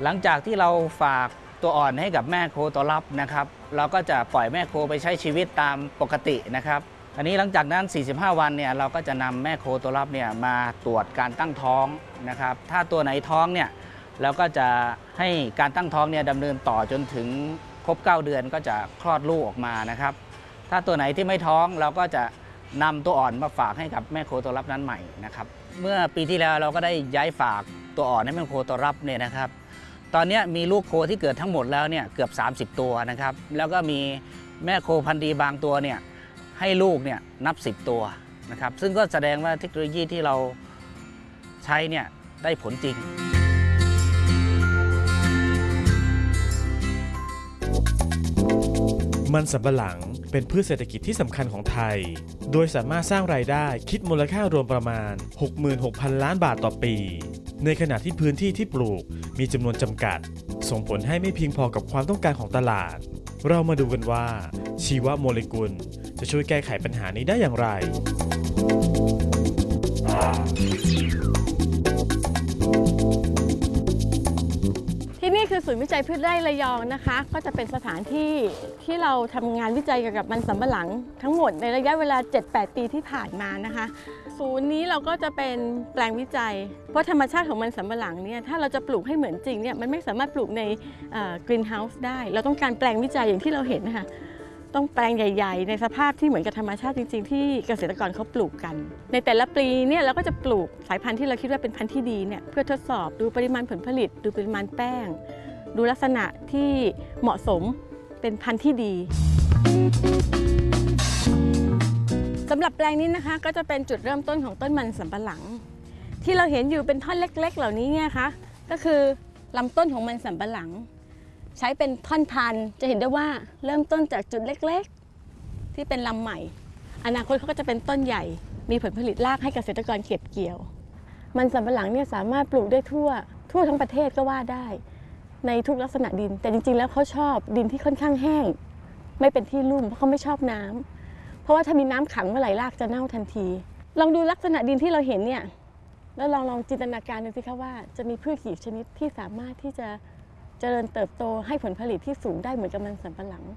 หลังจากที่เราฝากตัวอ่อนให้กับแม่โคตัวรับนะครับเราก็จะปล่อยแม่โคไปใช้ชีวิตตามปกตินะครับอันนี้หลังจากนั้น45 วันเนี่ยเราก็จะนำแม่โคตัวรับเนี่ยมาตรวจการตั้งท้องนะครับถ้าตัวไหนท้องเนี่ยเราก็จะให้การตั้งท้องเนี่ยดำเนินต่อจนถึงครบ9 เดือนก็จะคลอดลูกออกมานะครับถ้าตัวไหนที่ไม่ท้องเราก็จะนำตัวอ่อนมาฝากให้กับแม่โคตัวรับนั้นใหม่นะครับเมื่อปีที่แล้วเราก็ได้ย้ายฝากตัวอ่อนให้แม่โคตัวรับเนี่ยนะครับตอนนี้มีลูกโคที่เกิดทั้งหมดแล้วเนี่ยเกือบ30 ตัวนะครับแล้วก็มีแม่โคพันธุ์ดีบางตัวเนี่ยให้ลูกเนี่ยนับ10 ตัวนะครับซึ่งก็แสดงว่าเทคโนโลยีที่เราใช้เนี่ยได้ผลจริงมันสำปะหลังเป็นพืชเศรษฐกิจที่สำคัญของไทยโดยสามารถสร้างรายได้คิดมูลค่ารวมประมาณ 66,000 ล้านบาทต่อปีในขณะที่พื้นที่ที่ปลูกมีจำนวนจำกัดส่งผลให้ไม่เพียงพอกับความต้องการของตลาดเรามาดูกันว่าชีวโมเลกุลจะช่วยแก้ไขปัญหานี้ได้อย่างไรที่นี่คือศูนย์วิจัยพืชไร่ระยองนะคะก็จะเป็นสถานที่ที่เราทำงานวิจัยเกี่ยวกับมันสำปะหลังทั้งหมดในระยะเวลา 7-8 ปีที่ผ่านมานะคะศูนย์นี้เราก็จะเป็นแปลงวิจัยเพราะธรรมชาติของมันสำปะหลังเนี่ยถ้าเราจะปลูกให้เหมือนจริงเนี่ยมันไม่สามารถปลูกในกรีนเฮาส์ได้เราต้องการแปลงวิจัยอย่างที่เราเห็นนะคะต้องแปลงใหญ่ๆในสภาพที่เหมือนกับธรรมชาติจริงๆที่เกษตรกรเขาปลูกกันในแต่ละปีเนี่ยเราก็จะปลูกสายพันธุ์ที่เราคิดว่าเป็นพันธุ์ที่ดีเนี่ยเพื่อทดสอบดูปริมาณผลผลิตดูปริมาณแป้งดูลักษณะที่เหมาะสมเป็นพันธุ์ที่ดีสำหรับแปลงนี้นะคะก็จะเป็นจุดเริ่มต้นของต้นมันสำปะหลังที่เราเห็นอยู่เป็นท่อนเล็กๆเหล่านี้เนี่ยค่ะก็คือลำต้นของมันสำปะหลังใช้เป็นท่อนพันธุ์จะเห็นได้ว่าเริ่มต้นจากจุดเล็กๆที่เป็นลำใหม่อนาคตเขาก็จะเป็นต้นใหญ่มีผลผลิตรากให้เกษตรกรเก็บเกี่ยวมันสำปะหลังเนี่ยสามารถปลูกได้ทั่วทั้งประเทศก็ว่าได้ในทุกลักษณะดินแต่จริงๆแล้วเขาชอบดินที่ค่อนข้างแห้งไม่เป็นที่ลุ่มเพราะเขาไม่ชอบน้ำเพราะว่าถ้ามีน้ำขังเมื่อไหร่รากจะเน่าทันทีลองดูลักษณะดินที่เราเห็นเนี่ยแล้วลองจินตนาการดูสิคะว่าจะมีพืชกี่ชนิดที่สามารถที่จะเจริญเติบโตให้ผลผลิตที่สูงได้เหมือนกับมันสำปะหลัง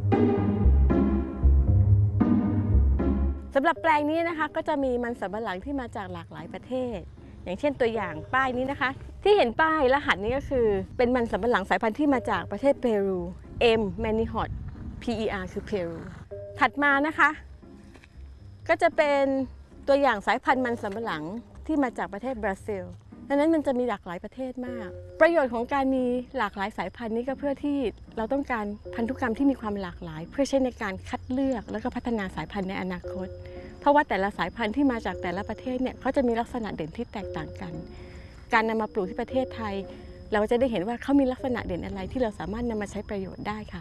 สำหรับแปลงนี้นะคะก็จะมีมันสำปะหลังที่มาจากหลากหลายประเทศอย่างเช่นตัวอย่างป้ายนี้นะคะที่เห็นป้ายรหัสนี้ก็คือเป็นมันสำปะหลังสายพันธุ์ที่มาจากประเทศเปรู M Manihot PER คือเปรูถัดมานะคะก็จะเป็นตัวอย่างสายพันธุ์มันสำปะหลังที่มาจากประเทศบราซิลดังนั้นมันจะมีหลากหลายประเทศมากประโยชน์ของการมีหลากหลายสายพันธุ์นี้ก็เพื่อที่เราต้องการพันธุกรรมที่มีความหลากหลายเพื่อใช้ในการคัดเลือกแล้วก็พัฒนาสายพันธุ์ในอนาคตเพราะว่าแต่ละสายพันธุ์ที่มาจากแต่ละประเทศเนี่ยเขาจะมีลักษณะเด่นที่แตกต่างกันการนำมาปลูกที่ประเทศไทยเราจะได้เห็นว่าเขามีลักษณะเด่นอะไรที่เราสามารถนำมาใช้ประโยชน์ได้ค่ะ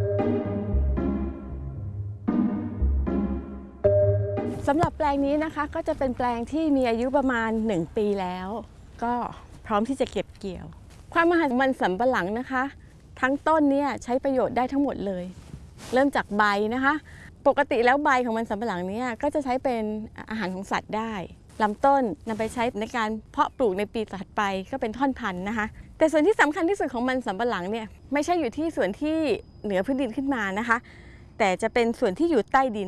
สำหรับแปลงนี้นะคะก็จะเป็นแปลงที่มีอายุประมาณ1 ปีแล้วก็พร้อมที่จะเก็บเกี่ยวความมหัศจรรย์มันสำปะหลังนะคะทั้งต้นเนี่ยใช้ประโยชน์ได้ทั้งหมดเลยเริ่มจากใบนะคะปกติแล้วใบของมันสำปะหลังเนี่ยก็จะใช้เป็นอาหารของสัตว์ได้ลำต้นนำไปใช้ในการเพาะปลูกในปีถัดไปก็เป็นท่อนพันธุ์นะคะแต่ส่วนที่สำคัญที่สุดของมันสำปะหลังเนี่ยไม่ใช่อยู่ที่ส่วนที่เหนือพื้นดินขึ้นมานะคะแต่จะเป็นส่วนที่อยู่ใต้ดิน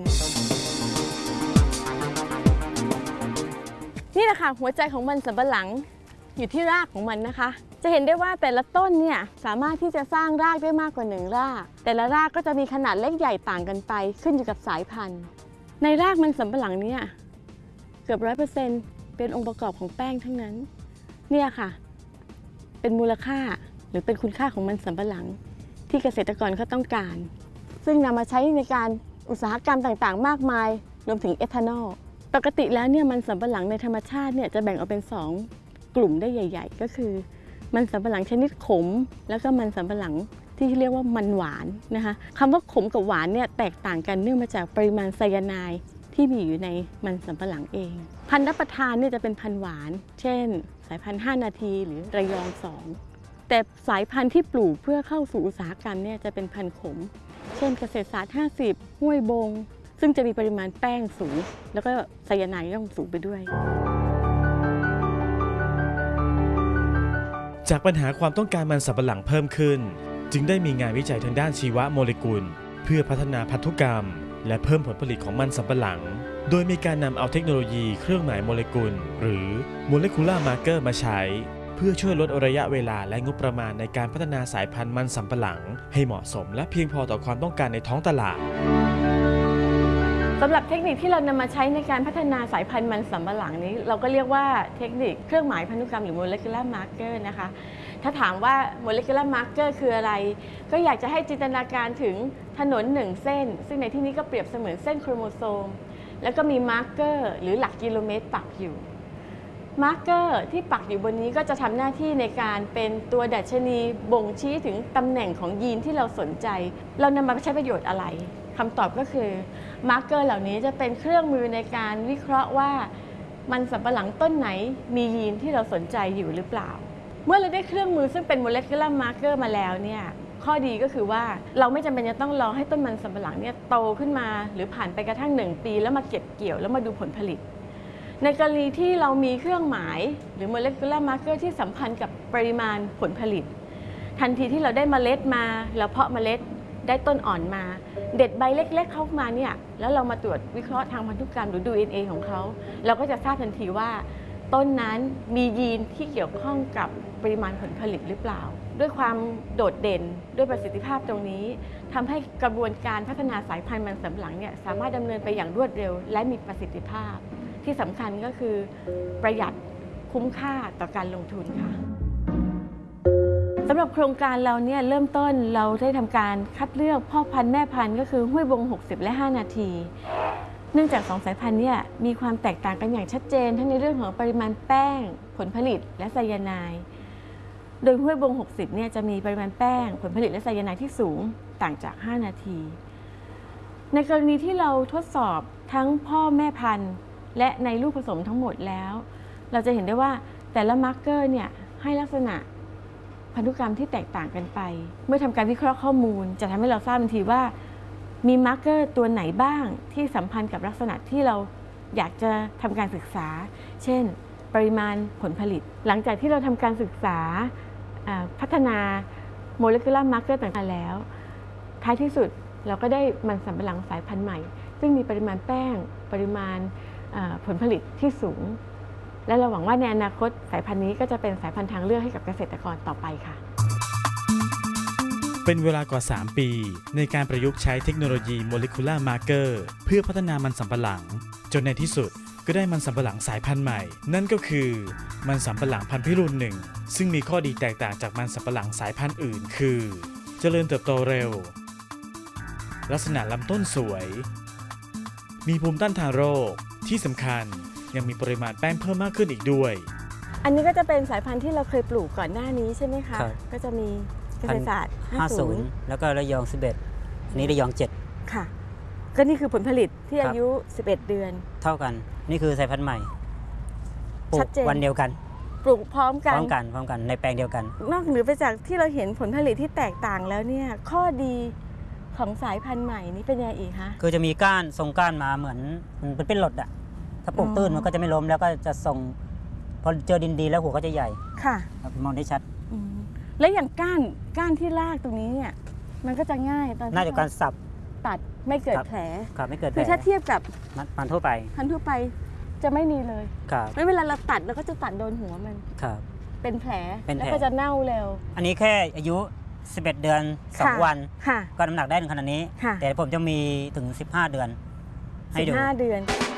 นี่แหละค่ะหัวใจของมันสำปะหลังอยู่ที่รากของมันนะคะจะเห็นได้ว่าแต่ละต้นเนี่ยสามารถที่จะสร้างรากได้มากกว่า1 รากแต่ละรากก็จะมีขนาดเล็กใหญ่ต่างกันไปขึ้นอยู่กับสายพันธุ์ในรากมันสำปะหลังเนี่ยเกือบ100%เป็นองค์ประกอบของแป้งทั้งนั้นเนี่ยค่ะเป็นมูลค่าหรือเป็นคุณค่าของมันสำปะหลังที่เกษตรกรเขาต้องการซึ่งนำมาใช้ในการอุตสาหกรรมต่างๆมากมายรวมถึงเอทานอลปกติแล้วเนี่ยมันสำปะหลังในธรรมชาติเนี่ยจะแบ่งออกเป็น2 กลุ่มได้ใหญ่ๆก็คือมันสำปะหลังชนิดขมแล้วก็มันสำปะหลังที่เรียกว่ามันหวานนะคะคำว่าขมกับหวานเนี่ยแตกต่างกันเนื่องมาจากปริมาณไซยาไนด์ที่มีอยู่ในมันสำปะหลังเองพันธุ์รับประทานเนี่ยจะเป็นพันธุ์หวานเช่นสายพันธุ์5 นาทีหรือระยอง2แต่สายพันธุ์ที่ปลูกเพื่อเข้าสู่อุตสาหกรรมเนี่ยจะเป็นพันธุ์ขมเช่นเกษตรศาสตร์50ห้วยบงซึ่งจะมีปริมาณแป้งสูงแล้วก็ไซยาไนด์ต้องสูงไปด้วยจากปัญหาความต้องการมันสำปะหลังเพิ่มขึ้นจึงได้มีงานวิจัยทางด้านชีวโมเลกุลเพื่อพัฒนาพันธุกรรมและเพิ่มผลผลิตของมันสำปะหลังโดยมีการนำเอาเทคโนโลยีเครื่องหมายโมเลกุลหรือ Molecular Marker มาใช้เพื่อช่วยลดระยะเวลาและงบประมาณในการพัฒนาสายพันธุ์มันสำปะหลังให้เหมาะสมและเพียงพอต่อความต้องการในท้องตลาดสำหรับเทคนิคที่เรานำมาใช้ในการพัฒนาสายพันธุ์มันสำปะหลังนี้เราก็เรียกว่าเทคนิคเครื่องหมายพันธุกรรมหรือ molecular marker นะคะถ้าถามว่า molecular marker คืออะไรก็อยากจะให้จินตนาการถึงถนน1เส้นซึ่งในที่นี้ก็เปรียบเสมือนเส้นโครโมโซมแล้วก็มี marker หรือหลักกิโลเมตรปักอยู่ marker ที่ปักอยู่บนนี้ก็จะทำหน้าที่ในการเป็นตัวดัชนีบ่งชี้ถึงตำแหน่งของยีนที่เราสนใจเรานำมาใช้ประโยชน์อะไรคำตอบก็คือมาร์กเกอร์เหล่านี้จะเป็นเครื่องมือในการวิเคราะห์ว่ามันสำปะหลังต้นไหนมียีนที่เราสนใจอยู่หรือเปล่าเมื่อเราได้เครื่องมือซึ่งเป็น molecular marker มาแล้วเนี่ยข้อดีก็คือว่าเราไม่จำเป็นจะต้องรอให้ต้นมันสำปะหลังเนี่ยโตขึ้นมาหรือผ่านไปกระทั่ง1 ปีแล้วมาเก็บเกี่ยวแล้วมาดูผลผลิตในกรณีที่เรามีเครื่องหมายหรือ molecular marker ที่สัมพันธ์กับปริมาณผลผลิตทันทีที่เราได้เมล็ดมาเราเพาะเมล็ดได้ต้นอ่อนมาเด็ดใบเล็กๆเข้ามาเนี่ยแล้วเรามาตรวจวิเคราะห์ทางพันธุกรรมหรือดู DNA ของเขาเราก็จะทราบทันทีว่าต้นนั้นมียีนที่เกี่ยวข้องกับปริมาณผลผลิตหรือเปล่าด้วยความโดดเด่นด้วยประสิทธิภาพตรงนี้ทำให้กระบวนการพัฒนาสายพันธุ์มันสำปะหลังเนี่ยสามารถดำเนินไปอย่างรวดเร็วและมีประสิทธิภาพที่สำคัญก็คือประหยัดคุ้มค่าต่อการลงทุนค่ะสำหรับโครงการเราเนี่ยเริ่มต้นเราได้ทำการคัดเลือกพ่อพันธุ์แม่พันธุ์ก็คือห้วยบง60และ5นาทีเนื่องจาก2สายพันธุ์เนี่ยมีความแตกต่างกันอย่างชัดเจนทั้งในเรื่องของปริมาณแป้งผลผลิตและไซยาไนด์โดยห้วยบง60เนี่ยจะมีปริมาณแป้งผลผลิตและไซยาไนด์ที่สูงต่างจาก5นาทีในกรณีที่เราทดสอบทั้งพ่อแม่พันธุ์และในลูกผสมทั้งหมดแล้วเราจะเห็นได้ว่าแต่ละมาร์กเกอร์เนี่ยให้ลักษณะพันธุกรรมที่แตกต่างกันไปเมื่อทำการวิเคราะห์ข้อมูลจะทำให้เราทราบทันทีว่ามีมาร์กเกอร์ตัวไหนบ้างที่สัมพันธ์กับลักษณะที่เราอยากจะทำการศึกษาเช่นปริมาณผลผลิตหลังจากที่เราทำการศึกษาพัฒนา molecular marker ต่างๆแล้วท้ายที่สุดเราก็ได้มันสำปะหลังสายพันธุ์ใหม่ซึ่งมีปริมาณแป้งปริมาณผลผลิตที่สูงและเราหวังว่าในอนาคตสายพันธุ์นี้ก็จะเป็นสายพันธุ์ทางเลือกให้กับเกษตรกรต่อไปค่ะเป็นเวลากว่า 3 ปีในการประยุกต์ใช้เทคโนโลยี Molecular Marker เพื่อพัฒนามันสำปะหลังจนในที่สุดก็ได้มันสำปะหลังสายพันธุ์ใหม่นั่นก็คือมันสำปะหลังพันธุ์พิรุณ1ซึ่งมีข้อดีแตกต่างจากมันสำปะหลังสายพันธุ์อื่นคือเจริญเติบโตเร็วลักษณะลำต้นสวยมีภูมิต้านทานโรคที่สำคัญยังมีปริมาณแป้งเพิ่มมากขึ้นอีกด้วยอันนี้ก็จะเป็นสายพันธุ์ที่เราเคยปลูกก่อนหน้านี้ใช่ไหไหมคะก็จะมีเกษตรศาสตร์ 50แล้วก็ระยอง11อันนี้ระยอง7 ค่ะก็นี่คือผลผลิตที่อายุ11เดือนเท่ากันนี่คือสายพันธุ์ใหม่ปลูกวันเดียวกันปลูกพร้อมกันในแปลงเดียวกันนอกเหนือไปจากที่เราเห็นผลผลิตที่แตกต่างแล้วเนี่ยข้อดีของสายพันธุ์ใหม่นี้เป็นยังไงอีกคะคือจะมีก้านทรงก้านมาเหมือนมันเป็นหลดอะถ้าปลูกตื้นมันก็จะไม่ล้มแล้วก็จะส่งพอเจอดินดีแล้วหัวก็จะใหญ่ค่ะมองได้ชัดแล้วอย่างก้านที่รากตรงนี้เนี่ยมันก็จะง่ายตอนน่าจะการสับตัดไม่เกิดแผลครับไม่เกิดแผลคือถ้าเทียบกับพันธุ์ทั่วไปจะไม่มีเลยครับไม่เวลาเราตัดเราก็จะตัดโดนหัวมันครับเป็นแผลแล้วก็จะเน่าเร็วอันนี้แค่อายุ11เดือน2วันก็น้ำหนักได้ถึงขนาดนี้แต่ผมจะมีถึง15เดือนให้ดู 15 เดือน